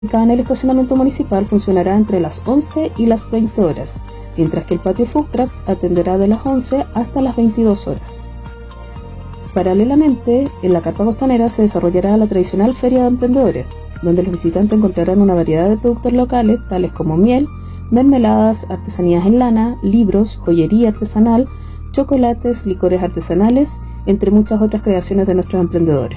en el estacionamiento municipal funcionará entre las 11 y las 20 horas, mientras que el patio Food Truck atenderá de las 11 hasta las 22 horas. Paralelamente, en la carpa costanera se desarrollará la tradicional Feria de Emprendedores, donde los visitantes encontrarán una variedad de productos locales, tales como miel, mermeladas, artesanías en lana, libros, joyería artesanal, chocolates, licores artesanales, entre muchas otras creaciones de nuestros emprendedores.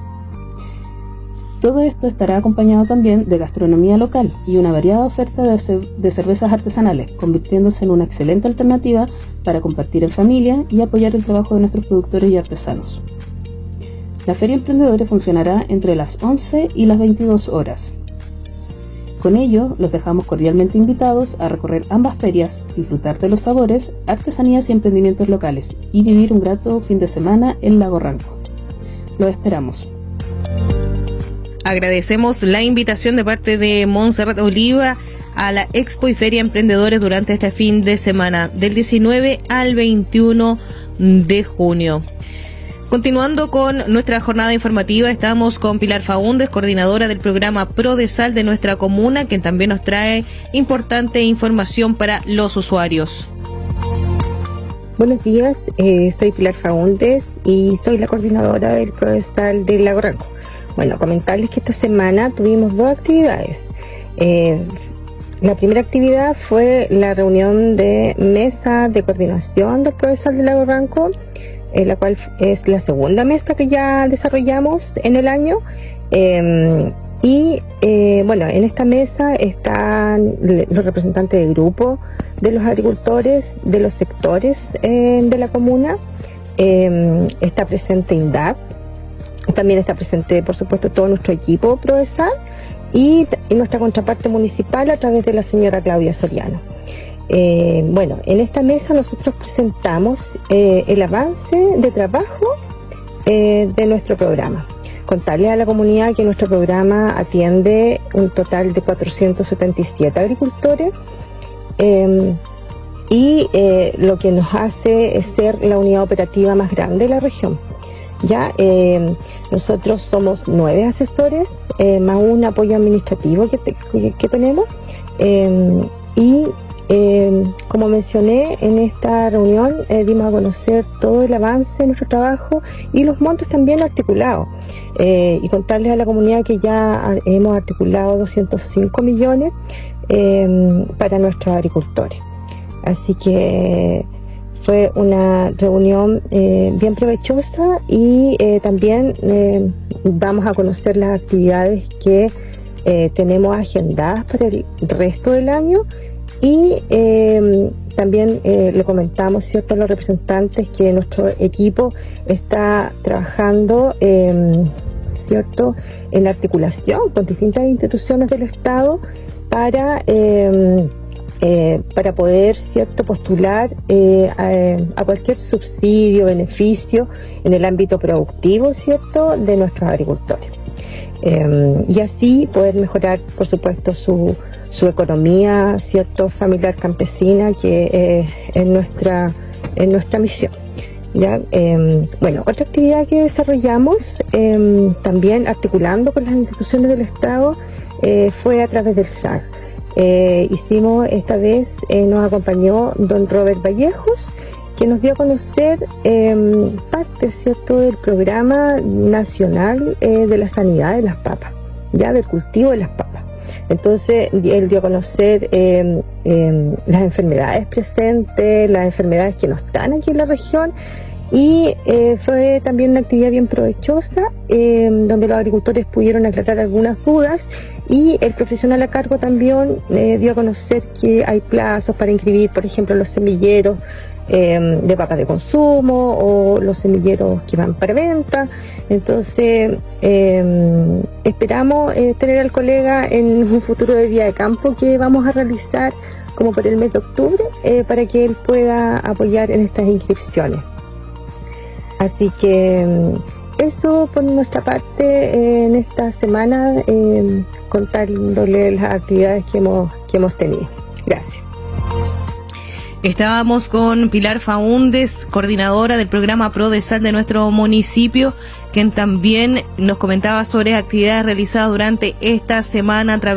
Todo esto estará acompañado también de gastronomía local y una variada oferta de cervezas artesanales, convirtiéndose en una excelente alternativa para compartir en familia y apoyar el trabajo de nuestros productores y artesanos. La Feria Emprendedores funcionará entre las 11 y las 22 horas. Con ello, los dejamos cordialmente invitados a recorrer ambas ferias, disfrutar de los sabores, artesanías y emprendimientos locales y vivir un grato fin de semana en Lago Ranco. Los esperamos. Agradecemos la invitación de parte de Montserrat Oliva a la Expo y Feria Emprendedores durante este fin de semana, del 19 al 21 de junio. Continuando con nuestra jornada informativa, estamos con Pilar Faúndez, coordinadora del programa ProDesal de nuestra comuna, quien también nos trae importante información para los usuarios. Buenos días, soy Pilar Faúndez y soy la coordinadora del ProDesal del Lago Ranco. Bueno, comentarles que esta semana tuvimos dos actividades. La primera actividad fue la reunión de mesa de coordinación del ProDesal del Lago Ranco, la cual es la segunda mesa que ya desarrollamos en el año. Bueno, en esta mesa están los representantes de grupo, de los agricultores, de los sectores de la comuna. Está presente INDAP. También está presente, por supuesto, todo nuestro equipo ProDesal y nuestra contraparte municipal a través de la señora Claudia Soriano. En esta mesa nosotros presentamos el avance de trabajo de nuestro programa. Contarle a la comunidad que nuestro programa atiende un total de 477 agricultores lo que nos hace es ser la unidad operativa más grande de la región. Nosotros somos 9 asesores más un apoyo administrativo que tenemos como mencioné en esta reunión dimos a conocer todo el avance de nuestro trabajo y los montos también articulados y contarles a la comunidad que ya hemos articulado 205 millones para nuestros agricultores. Así que fue una reunión bien provechosa y también vamos a conocer las actividades que tenemos agendadas para el resto del año y también le comentamos, ¿cierto?, a los representantes que nuestro equipo está trabajando, ¿cierto?, en articulación con distintas instituciones del Estado para poder, ¿cierto?, postular a cualquier subsidio, beneficio en el ámbito productivo, ¿cierto?, de nuestros agricultores. Y así poder mejorar, por supuesto, su economía, ¿cierto?, familiar campesina, que es nuestra misión. Otra actividad que desarrollamos, también articulando con las instituciones del Estado, fue a través del SAG. Hicimos esta vez, nos acompañó don Robert Vallejos, que nos dio a conocer parte, ¿cierto?, del programa nacional de la sanidad de las papas, del cultivo de las papas. Entonces él dio a conocer las enfermedades presentes, las enfermedades que no están aquí en la región, y fue también una actividad bien provechosa donde los agricultores pudieron aclarar algunas dudas y el profesional a cargo también dio a conocer que hay plazos para inscribir, por ejemplo, los semilleros de papas de consumo o los semilleros que van para venta. Entonces esperamos tener al colega en un futuro de día de campo que vamos a realizar como por el mes de octubre para que él pueda apoyar en estas inscripciones. Así que eso por nuestra parte en esta semana, contándole las actividades que hemos tenido. Gracias. Estábamos con Pilar Faúndez, coordinadora del programa PRODESAL de nuestro municipio, quien también nos comentaba sobre actividades realizadas durante esta semana a través